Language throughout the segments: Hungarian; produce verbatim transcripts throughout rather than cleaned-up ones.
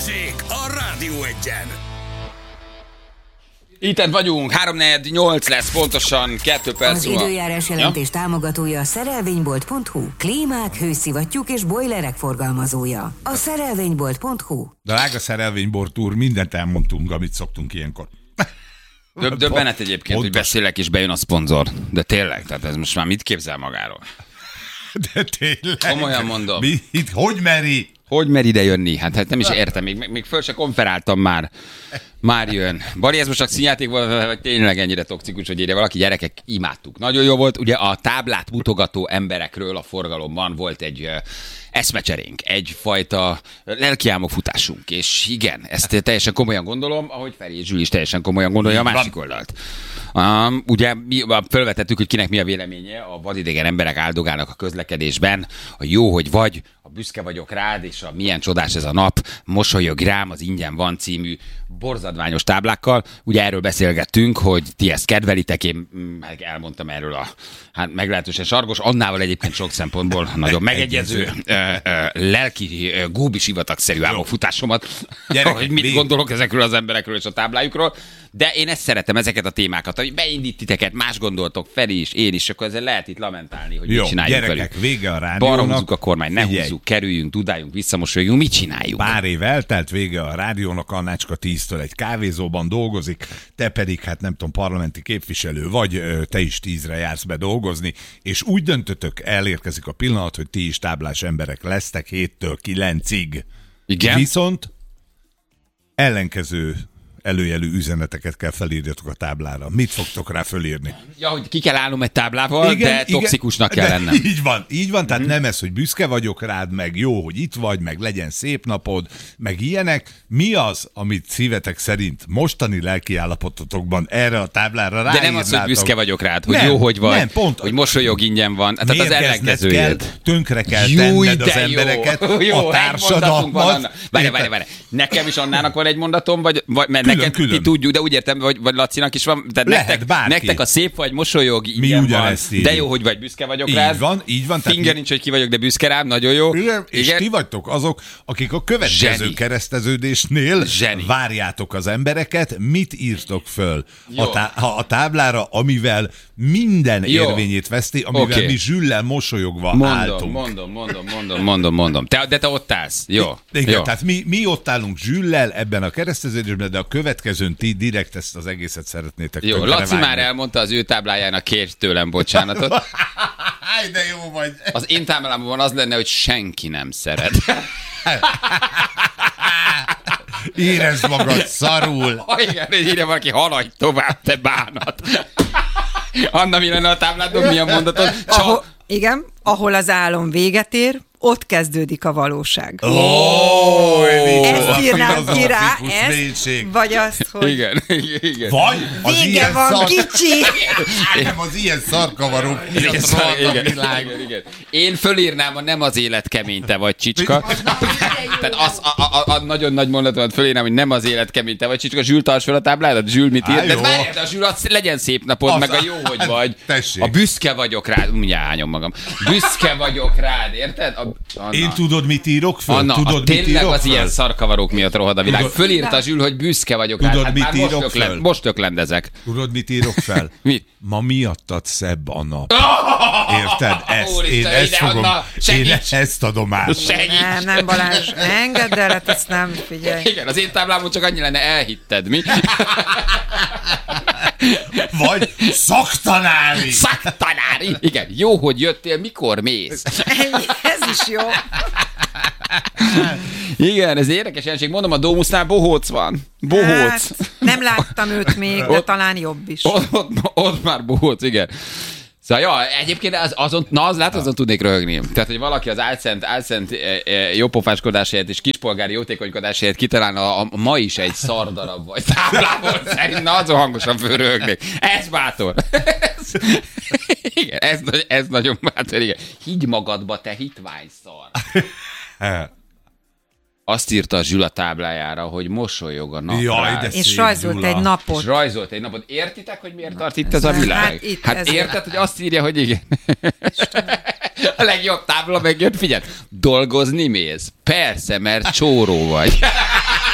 Balázsék a Rádió Egyen. Itten vagyunk, három negyven nyolc lesz pontosan, kettő perc. Az időjárás jelentés ja? támogatója a szerelvénybolt pont hu. Klímák, hőszivattyúk és bojlerek forgalmazója. A szerelvénybolt pont hu. Drága szerelvénybolt úr, mindent elmondtunk, amit szoktunk ilyenkor. Döbbenet egyébként, Pontos. hogy beszélek és bejön a szponzor. De tényleg, tehát ez most már mit képzel magáról? De tényleg. Komolyan mondom. Mi, itt, hogy meri? Hogy mer ide jönni? Hát, hát nem is értem, még, még föl se konferáltam már. Már jön. Bari, ez most csak színjáték volt, vagy tényleg ennyire toxikus, hogy ide valaki, gyerekek, imádtuk. Nagyon jó volt. Ugye a táblát mutogató emberekről a forgalomban volt egy uh, eszmecserénk, egyfajta lelkiálmok futásunk, és igen, ezt teljesen komolyan gondolom, ahogy Feri és Zsül is teljesen komolyan gondolja a másik oldalt. Um, ugye mi felvetettük, hogy kinek mi a véleménye, a vadidegen emberek áldogálnak a közlekedésben, a jó, hogy vagy, a büszke vagyok rád, és a milyen csodás ez a nap, mosolyog rám, az ingyen van című borzadványos táblákkal. Ugye erről beszélgettünk, hogy ti ezt kedvelitek, én elmondtam erről a hát meglehetősen sarkos, annával egyébként sok szempontból nagyon megegyező, ö, ö, lelki, ö, góbi sivatagszerű álmokfutásomat, hogy mit gondolok ezekről az emberekről és a táblájukról. De én ezt szeretem, ezeket a témákat, hogy beindít titeket, más gondoltok, Feri is, én is, akkor ezzel lehet itt lamentálni, hogy Jó, mit csináljuk gyerekek, velük. vége a rádiónak. Balra húzzuk a kormány, ne Figyelj. húzzuk, kerüljünk, dudáljunk, visszamosoljunk, mit csináljuk? Pár év eltelt, vége a rádiónak, Annácska tíztől egy kávézóban dolgozik, te pedig, hát nem tudom, parlamenti képviselő vagy, te is tízre jársz be dolgozni, és úgy döntötök, elérkezik a pillanat, hogy ti is táblás emberek lesztek héttől kilencig. Igen? Viszont ellenkező előjelű üzeneteket kell felírjatok a táblára. Mit fogtok rá fölírni? Ja, hogy ki kell állnom egy táblával, igen, de igen, toxikusnak kell de lennem. Így van, így van, tehát mm. nem ez, hogy büszke vagyok rád, meg jó, hogy itt vagy, meg legyen szép napod, meg ilyenek. Mi az, amit szívetek szerint mostani lelkiállapototokban erre a táblára ráírnátok? De nem az, hogy büszke vagyok rád, hogy nem, jó, hogy vagy, nem, pont, hogy mosolyog ingyen van. Tehát az ellenkezőjét. Tönkre kell Júj, tenned az embereket, jó, a társadalmat. Várj, várj, várj. Nekem is Annának van egy mondatom, vagy, vagy mert külön, neked külön. ti tudjuk, de úgy értem, vagy, vagy Lacinak is van. Tehát Lehet, nektek, bárki. nektek a szép vagy, mosolyog, ingyen van. De jó, hogy vagy, büszke vagyok így rád. Így van, így van. Finger nincs, hogy ki vagyok, de büszke rám, nagyon jó. Igen, és igen. Ti vagytok azok, akik a következő Zseni. kereszteződésnél Zseni. várjátok az embereket, mit írtok föl a, tá- a táblára, amivel minden jó. érvényét veszti, amivel okay. mi Zsüllel mosolyogva mondom, álltunk. Mondom, mondom, mondom, mondom, mondom. Te, de te ott állsz. Jó. Igen, jó. tehát mi, mi ott állunk Zsüllel ebben a kereszteződésben, de a következőn ti direkt ezt az egészet szeretnétek. Jó, Laci vágni. Már elmondta az ő táblájának, kérj tőlem bocsánatot. De jó vagy. Az én táblámban az lenne, hogy senki nem szeret. Érezd magad szarul. Ha igen, írja valaki, haladj tovább, te bánat. Anna, mi lenne a tábládon, mi a mondatod? Csak... Ahol, igen, ahol az álom véget ér, ott kezdődik a valóság. Oh, ezt írnám ki rá, ezt, vagy azt, hogy... Igen, igen, igen. Vagy az vége ilyen van, szar... kicsi! Nem, az ilyen szarkavaró igen, szar, igen, igen, igen. Én fölírnám a nem az élet kemény, te vagy csicska. Tehát az, a, a, a, a nagyon nagy mondatomat fölírnám, hogy nem az élet kemény, te vagy csicska. Zsül, tarts fel a tábládat, Zsül mit ír? De várjál, de a Zsül, az legyen szép napod, az, meg a jó, hogy vagy. Tessék. A büszke vagyok rád, mindjárt hányom magam. Büszke vagyok rád, érted? A, Én tudod, mit írok föl? Anna, tudod, tényleg mit írok az föl? ilyen szarkavarók miatt rohad a világ. Tudod, fölírta Zsül, hogy büszke vagyok tudod, rád. Hát mit már írok most, föl? öklend, most öklendezek. Tudod, mit írok fel? Mi? Ma miattad szebb a nap. Érted? Ezt, Úristen, én ezt ide, fogom. Anna, Én ezt adom át. Segíts! Nem, nem Balázs, ne engedd el, hát ezt nem, figyelj. Igen, az én táblámon csak annyi lenne, elhitted, mi? Vagy szaktanári. Szaktanári! Igen, jó, hogy jöttél, mikor mész? Ez is jó. Igen, ez érdekes jelenség. Mondom, a Domusznál bohóc van. Bohóc. Hát, nem láttam őt még, de talán jobb is. Ott, ott, ott már bohóc, igen. Szóval, ja, egyébként az, azon, na az lát, azon tudnék röhögni. Tehát, hogy valaki az álszent, álszent e, e, jópofáskodás helyett és kispolgári jótékonykodás helyett kitalálna a, a ma is egy szar darab vagy táblából szerint, na azon hangosan fölröhögnék. Ez bátor. Ez, igen, ez, ez nagyon bátor, igen. Higgy magadba, te hitvány szar. Azt írta a Zsül a táblájára, hogy mosolyog a nap. Jaj, de és rajzolt Gyula. egy napot. És rajzolt egy napot. Értitek, hogy miért tart itt ez a világ? Hát, itt hát érted, hogy azt írja, hogy igen. A legjobb tábla megjött, figyelj, dolgozni mész? Persze, mert csóró vagy.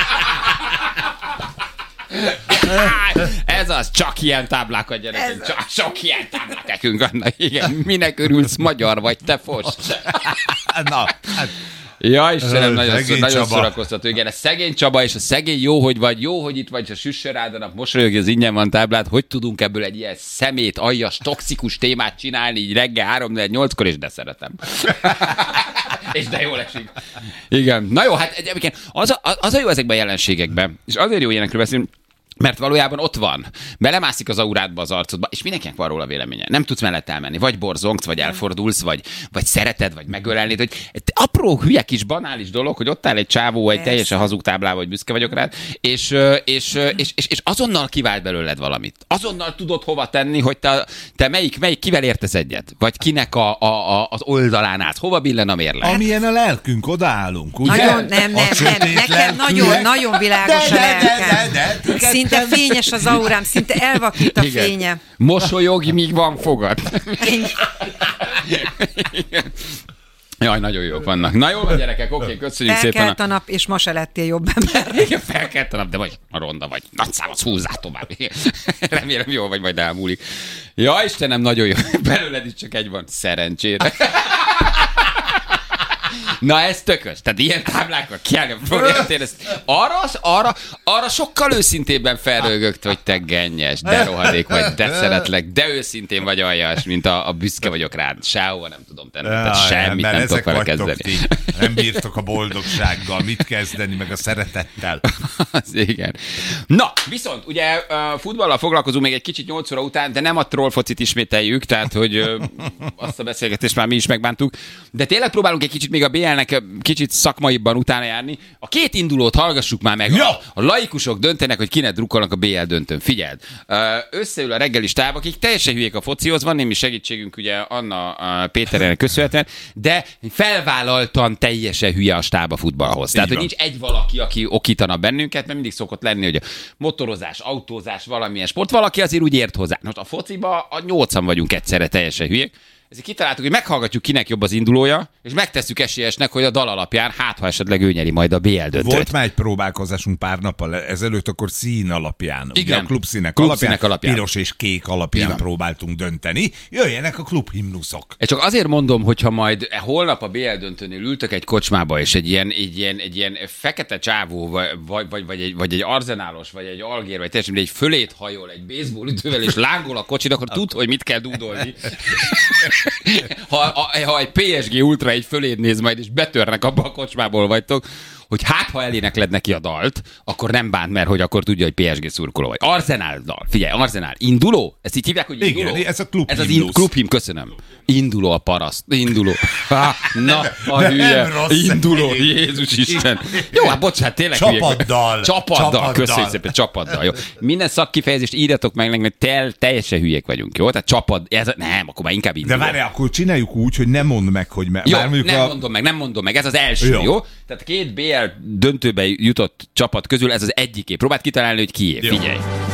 Ez az, csak ilyen táblákat, gyerekek. Csak, sok ilyen táblák nekünk vannak. Igen, minek örülsz, magyar vagy, te fos. Na, hát... Ja, Istenem, nagyon, Szegény nagyon Csaba. szórakoztató. Igen, a szegény Csaba és a szegény jó, hogy vagy, jó, hogy itt vagy, a süssön rád a nap, mosolyog, az ingyen van táblát, hogy tudunk ebből egy ilyen szemét, aljas, toxikus témát csinálni, így reggel három nyolckor, és de szeretem. És de jól esik. Igen. Na jó, hát egyébként az a, az a jó ezekben a jelenségekben, és azért jó ilyenekről beszélni, mert valójában ott van. Belemászik az aurádba, az arcodba, és mindenkinek van róla véleménye. Nem tudsz mellett elmenni. Vagy borzongsz, vagy elfordulsz, vagy, vagy szereted, vagy megölelnéd. Hogy apró, hülye kis banális dolog, hogy ott áll egy csávó, egy teljesen hazug táblával, vagy büszke vagyok rád, és, és, és, és, és azonnal kivált belőled valamit. Azonnal tudod hova tenni, hogy te, te melyik, melyik, kivel értesz egyet? Vagy kinek a, a, a, az oldalán állsz? Hova billen a mérleg? Amilyen a lelkünk, odaállunk, ugye? Nagyon, nem, nem, nem. Nekem nagyon, nagyon világos a lelkem. Szinte fényes az aurám, szinte elvakít a Igen. fénye. Mosolyogj, míg van fogad. Jaj, nagyon jók vannak. Na jól van, gyerekek, oké, köszönjük szépen. Felkelt a nap, és ma se lettél jobb ember. Igen, felkelt a nap, de vagy a ronda vagy. Nagyszámot húzzál tovább. Remélem jó vagy, majd elmúlik. Ja, Istenem, nagyon jó. Belőled is csak egy van. Szerencsére. Na ez tökös. Tehát ilyen táblákkal kiállni a Floriantén, ezt arra, arra, arra sokkal őszintébben felrögögt, hogy te gennyes, de rohadék vagy, de szeretlek, de őszintén vagy aljas, mint a, a büszke vagyok rád. Sehova nem tudom tenni. Tehát semmit nem, nem tudok vele kezdeni. Ti. Nem bírtok a boldogsággal, mit kezdeni, meg a szeretettel. Az igen. Na, viszont ugye futballal foglalkozunk még egy kicsit nyolc óra után, de nem a troll focit ismételjük, tehát hogy azt a beszélgetést már mi is megbántuk, de tényleg próbálunk egy kicsit még a bé el-nek kicsit szakmaibban utána járni. A két indulót hallgassuk már meg. Ja. A, a laikusok döntenek, hogy kinek drukkolnak a bé el döntőn. Figyeld, összeül a reggeli stáb, akik teljesen hülyék a focihoz, van némi segítségünk ugye Anna Péternek köszönhetően, de felvállaltan teljesen hülye a stáb a futballhoz. Tehát, hogy nincs egy valaki, aki okítana bennünket, mert mindig szokott lenni, hogy a motorozás, autózás, valamilyen sport, valaki azért úgy ért hozzá. Most a fociba a nyolcan vagyunk egyszerre teljesen hülyék. Ezért kitaláltuk, hogy meghallgatjuk, kinek jobb az indulója, és megtesszük esélyesnek, hogy a dal alapján, hát ha esetleg ő nyeri majd a bé el döntőt. Volt már egy próbálkozásunk pár nappal ezelőtt, akkor szín alapján. Igen. Ugye a klubszínek Klub alapján, színek alapján, piros és kék alapján Igen. próbáltunk dönteni. Jöjjenek a klubhimnuszok. És csak azért mondom, hogyha majd holnap a bé el döntőnél ültök egy kocsmába, és egy ilyen, egy ilyen, egy ilyen fekete csávó, vagy, vagy, vagy, egy, vagy egy arzenálos, vagy egy algér, vagy teljesen egy fölét hajol egy baseballütővel, és lángol a kocsid, akkor tud, hogy mit kell dúdolni. Ha, a, ha egy pé es gé Ultra egy föléd néz majd, és betörnek abba a kocsmából vagytok, hogy hát, ha elénekled neki a dalt, akkor nem bánt, mert hogy akkor tudja, hogy pé es gé szurkoló vagy. Arzenál dal. Figyelj, Arzenál. Induló? Ezt így hívják, hogy induló? Igen, ez a klubhimnusz. Ez az in- klubhim, köszönöm. Induló a paraszt. Induló. Ha, na, a hülye. Induló. Jézus Isten. Jó, hát bocsánat, tényleg Csapaddal. hülyék. Csapaddal. Csapaddal. Köszönjük szépen, csapaddal. Jó. Minden szakkifejezést írjatok meg, meg tel, teljesen hülyék vagyunk, jó? Tehát csapad, ez, nem, akkor már inkább induló. De várj, akkor csináljuk úgy, hogy nem mondd meg, hogy... Me- Jó, mondjuk nem a... mondom meg, nem mondom meg, ez az első, jó? Jó. Tehát két bé el döntőbe jutott csapat közül ez az egyiké. Próbáld kitalálni, hogy kié. Jó. Figyelj.